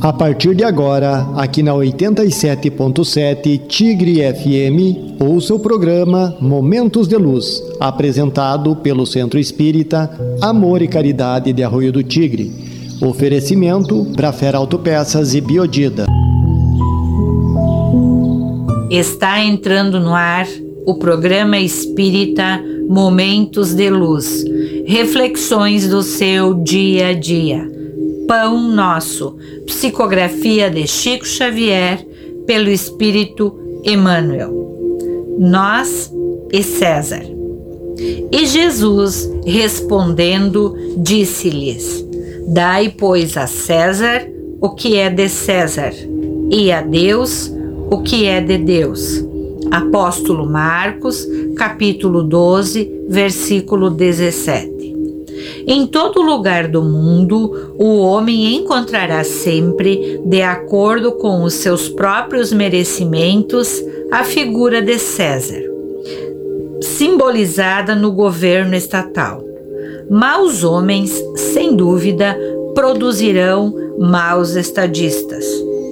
A partir de agora, aqui na 87.7 Tigre FM, ouça o programa Momentos de Luz, apresentado pelo Centro Espírita Amor e Caridade de Arroio do Tigre. Oferecimento Brafera Autopeças e Biodida. Está entrando no ar o programa espírita Momentos de Luz, reflexões do seu dia a dia. Pão Nosso, psicografia de Chico Xavier, pelo Espírito Emmanuel. Nós e César. E Jesus, respondendo, disse-lhes: Dai, pois, a César o que é de César, e a Deus o que é de Deus. Apóstolo Marcos, capítulo 12, versículo 17. Em todo lugar do mundo, o homem encontrará sempre, de acordo com os seus próprios merecimentos, a figura de César, simbolizada no governo estatal. Maus homens, sem dúvida, produzirão maus estadistas.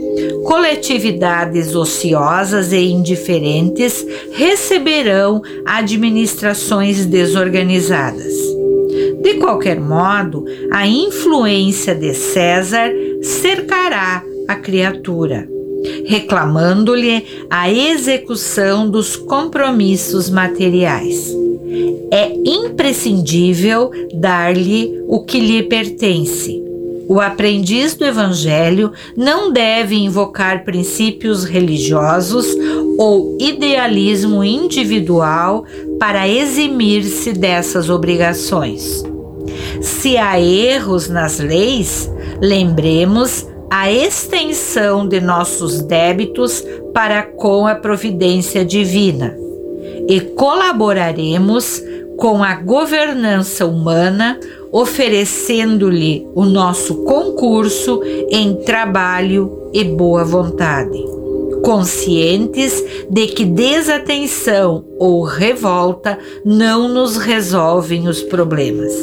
Coletividades ociosas e indiferentes receberão administrações desorganizadas. De qualquer modo, a influência de César cercará a criatura, reclamando-lhe a execução dos compromissos materiais. É imprescindível dar-lhe o que lhe pertence. O aprendiz do Evangelho não deve invocar princípios religiosos ou idealismo individual para eximir-se dessas obrigações. Se há erros nas leis, lembremos a extensão de nossos débitos para com a providência divina e colaboraremos com a governança humana, oferecendo-lhe o nosso concurso em trabalho e boa vontade, conscientes de que desatenção ou revolta não nos resolvem os problemas.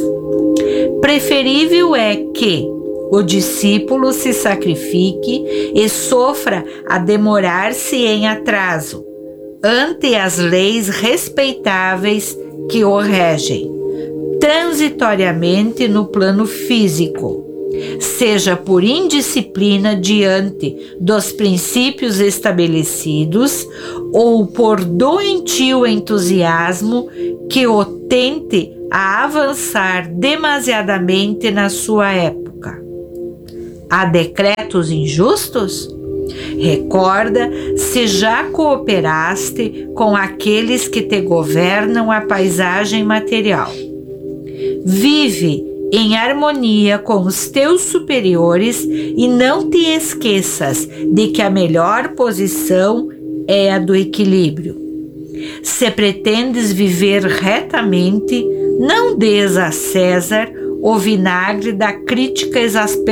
Preferível é que o discípulo se sacrifique e sofra a demorar-se em atraso ante as leis respeitáveis que o regem, transitoriamente no plano físico, seja por indisciplina diante dos princípios estabelecidos ou por doentio entusiasmo que o tente a avançar demasiadamente na sua época. Há decretos injustos? Recorda se já cooperaste com aqueles que te governam a paisagem material. Vive em harmonia com os teus superiores e não te esqueças de que a melhor posição é a do equilíbrio. Se pretendes viver retamente, não dês a César o vinagre da crítica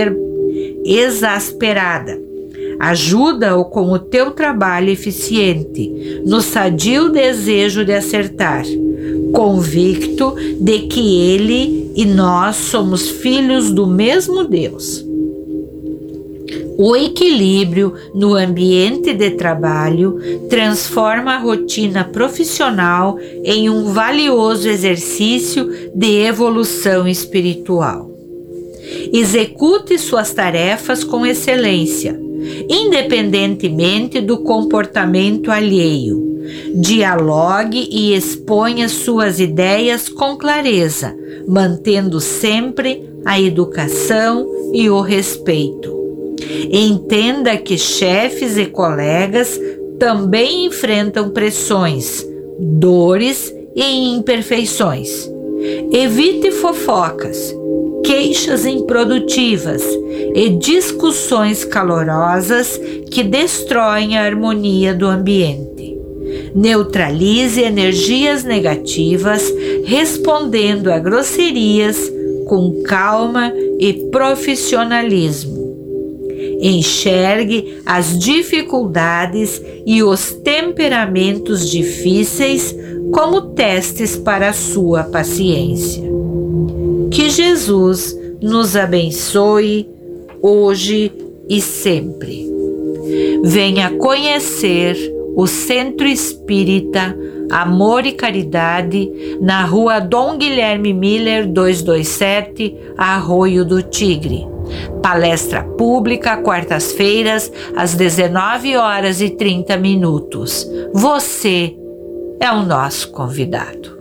exasperada. Ajuda-o com o teu trabalho eficiente, no sadio desejo de acertar, convicto de que ele e nós somos filhos do mesmo Deus. O equilíbrio no ambiente de trabalho transforma a rotina profissional em um valioso exercício de evolução espiritual. Execute suas tarefas com excelência, independentemente do comportamento alheio. Dialogue e exponha suas ideias com clareza, mantendo sempre a educação e o respeito. Entenda que chefes e colegas também enfrentam pressões, dores e imperfeições. Evite fofocas, queixas improdutivas e discussões calorosas que destroem a harmonia do ambiente. Neutralize energias negativas, respondendo a grosserias com calma e profissionalismo. Enxergue as dificuldades e os temperamentos difíceis como testes para a sua paciência. Que Jesus nos abençoe hoje e sempre. Venha conhecer o Centro Espírita Amor e Caridade na Rua Dom Guilherme Miller 227, Arroio do Tigre. Palestra pública, quartas-feiras, às 19h30. Você é o nosso convidado.